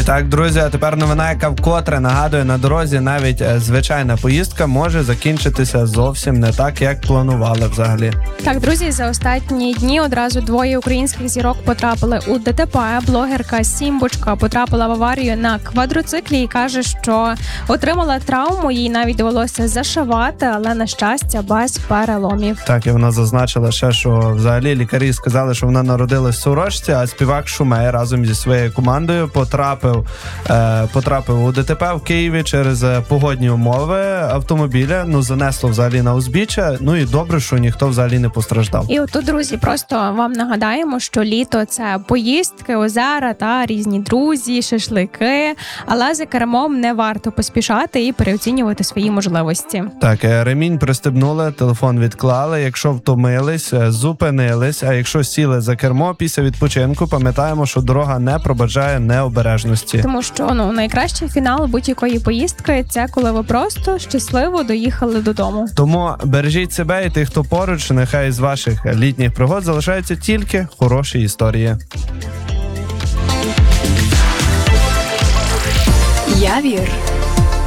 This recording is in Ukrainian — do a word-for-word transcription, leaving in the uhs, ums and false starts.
Так, друзі, а тепер новина, яка вкотре нагадує, на дорозі навіть звичайна поїздка може закінчитися зовсім не так, як планували взагалі. Так, друзі, за останні дні одразу двоє українських зірок потрапили у ДТП. Блогерка Сімбочка потрапила в аварію на квадроциклі і каже, що отримала травму, їй навіть довелося зашивати, але, на щастя, без переломів. Так, і вона зазначила ще, що взагалі лікарі сказали, що вона народилась в Сурожці, а співак Шумей разом зі своєю командою потрапив, е, потрапив у ДТП в Києві через погодні умови автомобіля. Ну, занесло взагалі на узбіччя, ну і добре, що ніхто взагалі не постраждав. І отут, друзі, просто вам нагадаємо, що літо – це поїздки, озера та різні друзі, шашлики, але за кермом не варто поспішати і переоцінювати свої можливості. Так, ремінь пристебнули, телефон відклали, якщо втомились, зупинились, а якщо сіли за кермо після відпочинку, пам'ятаємо, що дорога не пробаджає необережності. Тому що, ну, найкращий фінал будь-якої поїздки – це коли ви просто щасливо доїхали додому. Тому бережіть себе і тих, хто поруч, нехай з ваших літніх пригод залишаються тільки хороші історії. Явір.